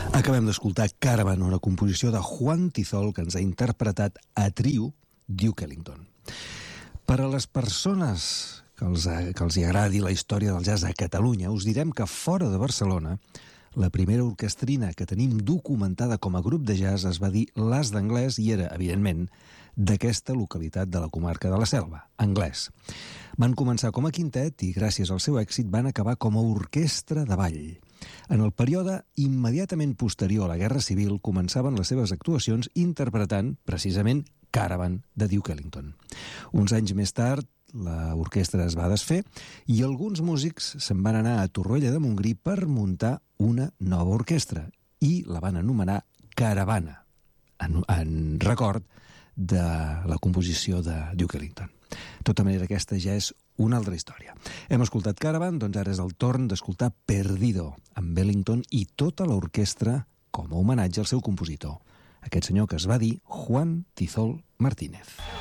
Acabem d'escoltar Caravan, una composició de Juan Tizol que ens ha interpretat a trio Duke Ellington. Per a les persones que els hi agradi la història del jazz a Catalunya, us direm que fora de Barcelona, la primera orquestrina que tenim documentada com a grup de jazz es va dir L'As d'Anglès i era, evidentment, d'aquesta localitat de la comarca de la Selva, Anglès. Van començar com a quintet i, gràcies al seu èxit, van acabar com a orquestra de ball. En el període immediatament posterior a la Guerra Civil començaven les seves actuacions interpretant, precisament, Caravan de Duke Ellington. Uns anys més tard, l'orquestra es va desfer i alguns músics se'n van anar a Torroella de Montgrí per muntar una nova orquestra i la van anomenar Caravana, en record de la composició de Duke Ellington. De tota manera, aquesta ja és una altra història. Hem escoltat Caravan, doncs ara és el torn d'escoltar Perdido, amb Ellington i tota l'orquestra com a homenatge al seu compositor, aquest senyor que es va dir Juan Tizol Martínez.